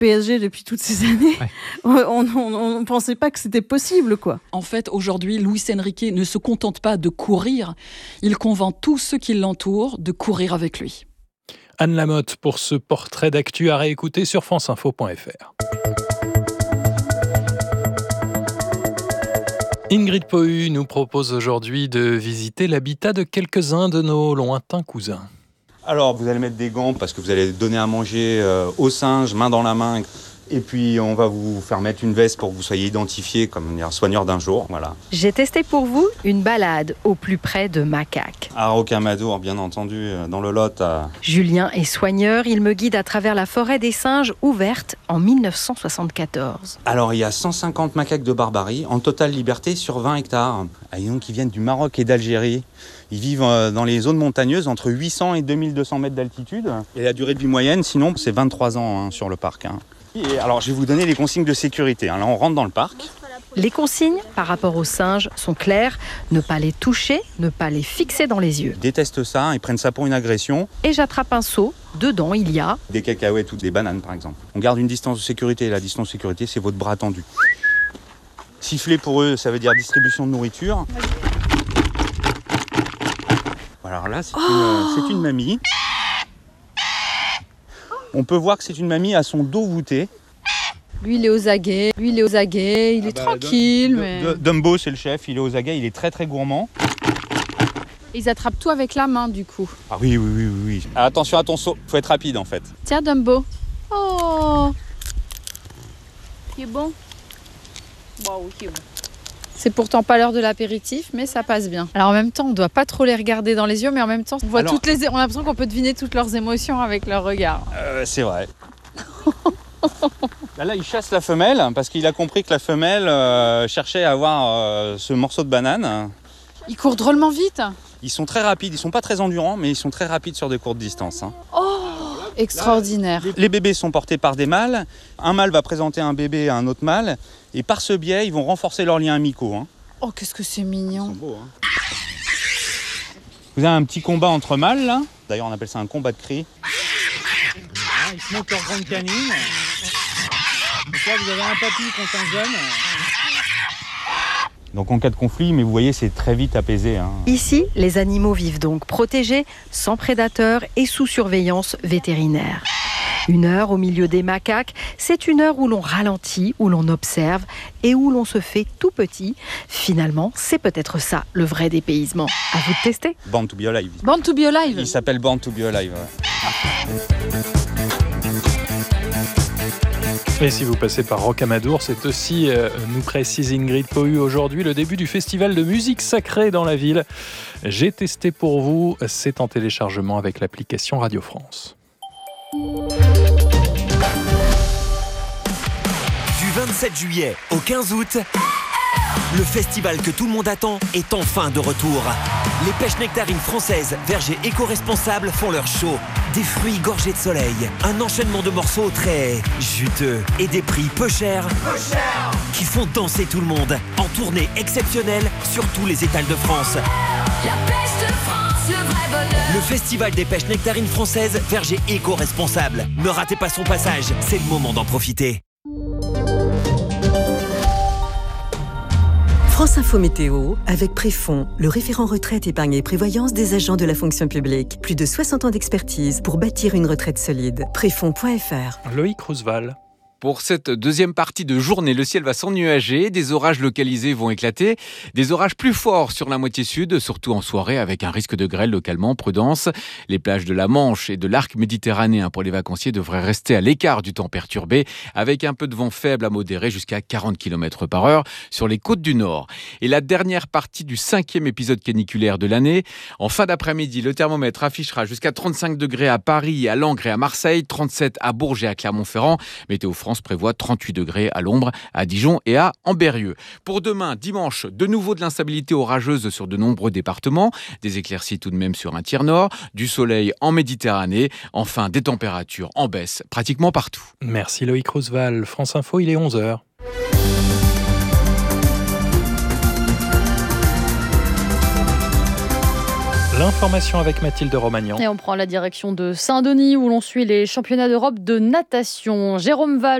PSG depuis toutes ces années, on ne pensait pas que c'était possible, quoi. En fait, aujourd'hui, Luis Enrique ne se contente pas de courir, il convainc tous ceux qui l'entourent de courir avec lui. Anne Lamotte pour ce portrait d'actu à réécouter sur franceinfo.fr. Ingrid Pohu nous propose aujourd'hui de visiter l'habitat de quelques-uns de nos lointains cousins. Alors vous allez mettre des gants parce que vous allez donner à manger aux singes, main dans la main. Et puis on va vous faire mettre une veste pour que vous soyez identifié comme un soigneur d'un jour. Voilà. J'ai testé pour vous une balade au plus près de macaques. À Rocamadour, bien entendu, dans le Lot. Julien est soigneur, il me guide à travers la forêt des singes ouverte en 1974. Alors il y a 150 macaques de Barbarie en totale liberté sur 20 hectares. Et donc ils viennent du Maroc et d'Algérie. Ils vivent dans les zones montagneuses entre 800 et 2200 mètres d'altitude. Et la durée de vie moyenne, sinon, c'est 23 ans sur le parc. Et alors, je vais vous donner les consignes de sécurité. Là, on rentre dans le parc. Les consignes par rapport aux singes sont claires. Ne pas les toucher, ne pas les fixer dans les yeux. Ils détestent ça, ils prennent ça pour une agression. Et j'attrape un seau. Dedans, il y a des cacahuètes ou des bananes, par exemple. On garde une distance de sécurité. La distance de sécurité, c'est votre bras tendu. Siffler pour eux, ça veut dire distribution de nourriture. Voilà, alors là, c'est une mamie. On peut voir que c'est une mamie à son dos voûté. Lui, il est aux aguets, il est tranquille. Dumbo, c'est le chef, il est aux aguets, il est très très gourmand. Ils attrapent tout avec la main, du coup. Ah oui. Alors, attention à ton saut, faut être rapide en fait. Tiens, Dumbo. Oh, il est bon. Wow, il est bon. C'est pourtant pas l'heure de l'apéritif, mais ça passe bien. Alors en même temps, on doit pas trop les regarder dans les yeux, mais en même temps, on a l'impression qu'on peut deviner toutes leurs émotions avec leur regard. C'est vrai. Là, il chasse la femelle parce qu'il a compris que la femelle cherchait à avoir ce morceau de banane. Ils courent drôlement vite. Ils sont très rapides, ils sont pas très endurants, mais ils sont très rapides sur des courtes distances. Oh, extraordinaire. Les bébés sont portés par des mâles. Un mâle va présenter un bébé à un autre mâle. Et par ce biais, ils vont renforcer leurs liens amicaux. Oh, qu'est-ce que c'est mignon. Ils sont beaux, Vous avez un petit combat entre mâles, là. D'ailleurs, on appelle ça un combat de cris. Ils se montent leur grande canine. Donc là, vous avez un papy contre un jeune. Donc en cas de conflit, mais vous voyez, c'est très vite apaisé. Ici, les animaux vivent donc protégés, sans prédateurs et sous surveillance vétérinaire. 1 heure au milieu des macaques, c'est 1 heure où l'on ralentit, où l'on observe et où l'on se fait tout petit. Finalement, c'est peut-être ça, le vrai dépaysement. À vous de tester. Born to be alive. Born to be alive. Il s'appelle Born to be alive. Et si vous passez par Rocamadour, c'est aussi, nous précise Ingrid Pohu aujourd'hui, le début du festival de musique sacrée dans la ville. J'ai testé pour vous, c'est en téléchargement avec l'application Radio France. Du 27 juillet au 15 août, le festival que tout le monde attend est enfin de retour. Les pêches nectarines françaises, vergers éco-responsables font leur show. Des fruits gorgés de soleil, un enchaînement de morceaux très juteux et des prix peu chers qui font danser tout le monde. En tournée exceptionnelle sur tous les étals de France. La pêche de France, le vrai bonheur. Le festival des pêches nectarines françaises, vergers éco-responsables. Ne ratez pas son passage, c'est le moment d'en profiter. France Info Météo, avec Préfond, le référent retraite, épargne et prévoyance des agents de la fonction publique. Plus de 60 ans d'expertise pour bâtir une retraite solide. Préfond.fr. Loïc Roosevelt. Pour cette deuxième partie de journée, le ciel va s'ennuager, des orages localisés vont éclater, des orages plus forts sur la moitié sud, surtout en soirée avec un risque de grêle localement, prudence. Les plages de la Manche et de l'arc méditerranéen pour les vacanciers devraient rester à l'écart du temps perturbé, avec un peu de vent faible à modéré jusqu'à 40 km/h sur les côtes du nord. Et la dernière partie du 5e épisode caniculaire de l'année, en fin d'après-midi, le thermomètre affichera jusqu'à 35 degrés à Paris, à Langres et à Marseille, 37 à Bourges et à Clermont-Ferrand. Météo France prévoit 38 degrés à l'ombre, à Dijon et à Ambérieu. Pour demain, dimanche, de nouveau de l'instabilité orageuse sur de nombreux départements, des éclaircies tout de même sur un tiers nord, du soleil en Méditerranée, enfin des températures en baisse pratiquement partout. Merci Loïc Roosevelt. France Info, il est 11h. L'information avec Mathilde Romagnan. Et on prend la direction de Saint-Denis où l'on suit les championnats d'Europe de natation. Jérôme Val